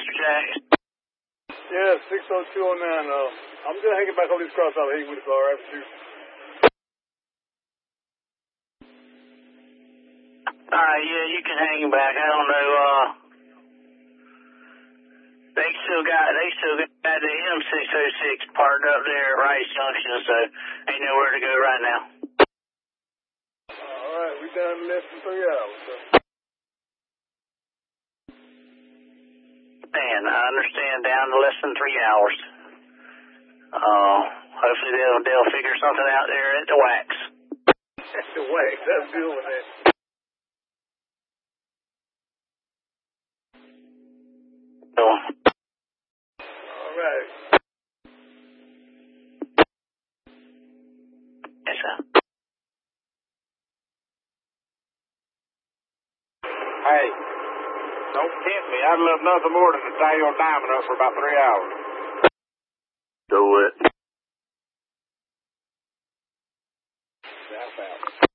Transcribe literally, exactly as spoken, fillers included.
Mister Jack? Yeah, six oh two oh nine. Uh, I'm just hanging back on this cross out here with the car after you. Alright, yeah, you can hang back. I don't know, uh... They still got, they still got the M six oh six parked up there at Rice Junction, so ain't nowhere to go right now. Alright, we done in less than three hours, so. Man, I understand, down to less than three hours. Uh, hopefully they'll, they'll figure something out there at the wax. At the wax, that's good with that. So, alright. Yes, sir. Hey, don't tempt me. I'd love nothing more than to tie your diamond up for about three hours. Do it. That's out.